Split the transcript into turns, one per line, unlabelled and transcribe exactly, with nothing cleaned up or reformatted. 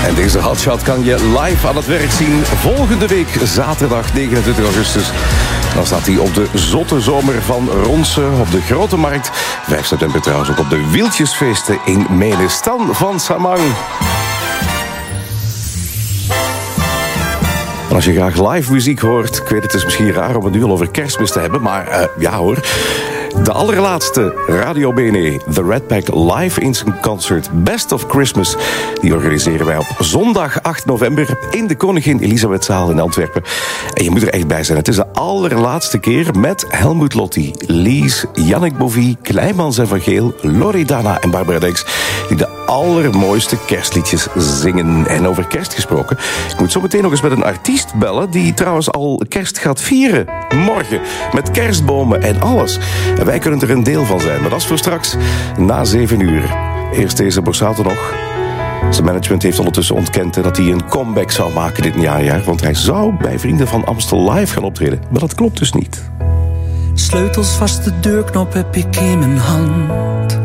En deze hotshot kan je live aan het werk zien volgende week, zaterdag negenentwintig augustus. Dan staat hij op de Zotte Zomer van Ronse op de Grote Markt. vijf september trouwens ook op de Wieltjesfeesten in Menen. Stan van Samang. En als je graag live muziek hoort, ik weet het is misschien raar om het nu al over Kerstmis te hebben, maar uh, ja hoor. De allerlaatste Radio B N E, The Red Pack Live Instant Concert Best of Christmas, die organiseren wij op zondag acht november in de Koningin Elisabethzaal in Antwerpen. En je moet er echt bij zijn. Het is de allerlaatste keer met Helmut Lotti, Lies, Jannik Bovie, Kleimans en Van Geel, Loredana en Barbara Dex, die de allermooiste kerstliedjes zingen. En over kerst gesproken, ik moet zo meteen nog eens met een artiest bellen die trouwens al kerst gaat vieren. Morgen, met kerstbomen en alles. En wij kunnen er een deel van zijn, maar dat is voor straks na zeven uur. Eerst deze Borsato nog. Zijn management heeft ondertussen ontkend dat hij een comeback zou maken dit najaar, want hij zou bij Vrienden van Amstel live gaan optreden. Maar dat klopt dus niet.
Sleutels vast, de deurknop heb ik in mijn hand.